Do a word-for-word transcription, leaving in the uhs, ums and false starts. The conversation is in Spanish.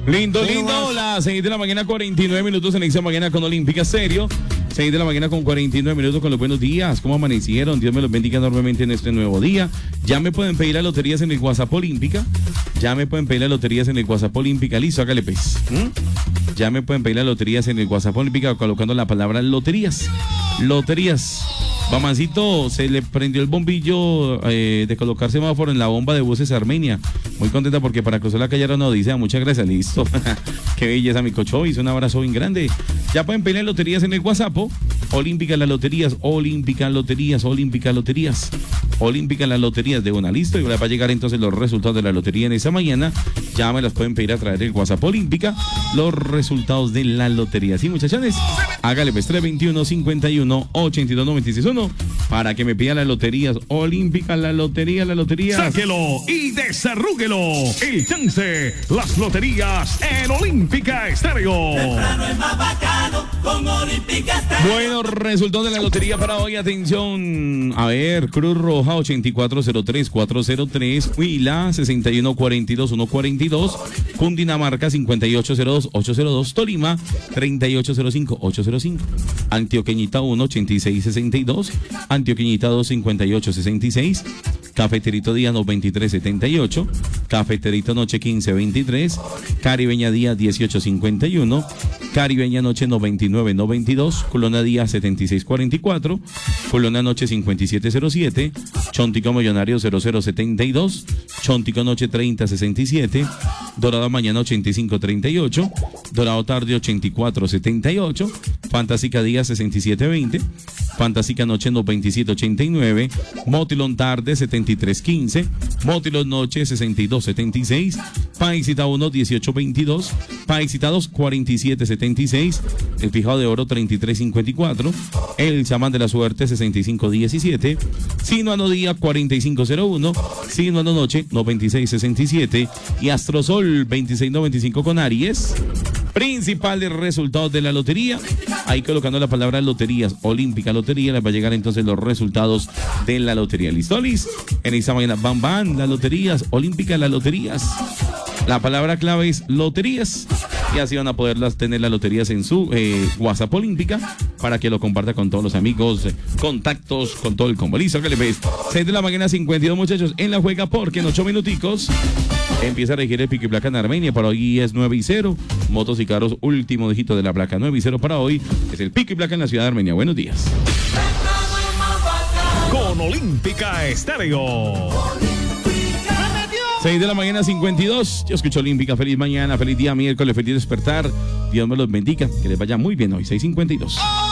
Lindo, lindo, las seis de la mañana, cuarenta y nueve minutos en Inicio Mañana con Olímpica Stereo. seis de la mañana con cuarenta y nueve minutos con los buenos días. ¿Cómo amanecieron? Dios me los bendiga enormemente en este nuevo día. Ya me pueden pedir las loterías en el WhatsApp Olímpica. Ya me pueden pedir las loterías en el WhatsApp Olímpica. Listo, hágale pues. ¿Mm? Ya me pueden pedir las loterías en el WhatsApp Olímpica colocando la palabra loterías. Loterías. Bamancito, se le prendió el bombillo eh, de colocar semáforo en la bomba de buses Armenia. Muy contenta porque para cruzar la calle era una odisea. Muchas gracias, listo. Qué belleza, mi cochois. Un abrazo bien grande. Ya pueden pedir loterías en el WhatsApp. Olímpica las loterías, Olímpica loterías, Olímpica loterías, Olímpica las loterías de una. Listo. Y va a llegar entonces los resultados de la lotería en esta mañana. Ya me las pueden pedir a través del WhatsApp Olímpica. Los resultados de la lotería. Sí, muchachones. Hágale pues tres veintiuno, cincuenta y uno, ochenta y dos, noventa y seis uno para que me pidan las loterías. Olímpica, la lotería, la lotería. Sáquelo y desarrúguelo. El chance, las loterías en Olímpica Stereo. Temprano es más bacano con Olímpica Stereo. Bueno, resultados de la lotería para hoy. Atención. A ver, Cruz Roja ochenta y cuatro cero tres cuatro cero tres, Huila sesenta y uno cuarenta y dos ciento cuarenta y dos, Cundinamarca cincuenta y ocho cero dos ocho cero dos, Tolima treinta y ocho cero cinco ocho cero cinco, Antioqueñita uno ochenta y seis sesenta y dos, Antioqueñita dos cincuenta y ocho sesenta y seis, Cafeterito Díaz noventa y tres setenta y ocho, Cafeterito Noche quince veintitrés, Caribeña Díaz dieciocho cincuenta y uno, Caribeña Noche noventa y nueve noventa y dos, Colona Díaz setenta y seis cuarenta y cuatro, Colona Noche cincuenta y siete cero siete, Chontico Millonario cero cero setenta y dos, Chontico Noche treinta sesenta y siete, Dorado Mañana ochenta y cinco treinta y ocho, Dorado Tarde ochenta y cuatro setenta y ocho, Fantástica Díaz sesenta y siete veinte, Fantástica Noche noventa y siete ochenta y nueve, Motilón Tarde setenta y tres quince, Motilón Noche sesenta y dos setenta y seis, Paisita uno dieciocho veintidós, Paisita dos cuarenta y siete setenta y seis, El Fijado de Oro treinta y tres cincuenta y cuatro, El Chamán de la Suerte sesenta y cinco diecisiete, Sinuano Día cuarenta y cinco cero uno, Sinuano Noche noventa y seis sesenta y siete y Astrosol veintiséis noventa y cinco con Aries. Principales resultados de la lotería. Ahí colocando la palabra loterías, Olímpica Lotería, les va a llegar entonces los resultados de la lotería. ¿Listo, Liz? En esta mañana, bam, bam, las loterías, Olímpica, las loterías. La palabra clave es loterías. Y así van a poderlas tener las loterías en su eh, WhatsApp Olímpica para que lo comparta con todos los amigos, eh, contactos, con todo el combo. Listo, que le ves. seis de la mañana, cincuenta y dos, muchachos, en la juega porque en ocho minuticos empieza a regir el pico y placa en Armenia. Para hoy es nueve y cero. Motos y carros, último dígito de la placa. nueve y cero para hoy. Es el pico y placa en la ciudad de Armenia. Buenos días. Con Olímpica Stereo. seis de la mañana, cincuenta y dos. Yo escucho Olímpica. Feliz mañana, feliz día miércoles, feliz despertar. Dios me los bendiga. Que les vaya muy bien hoy. seis cincuenta y dos.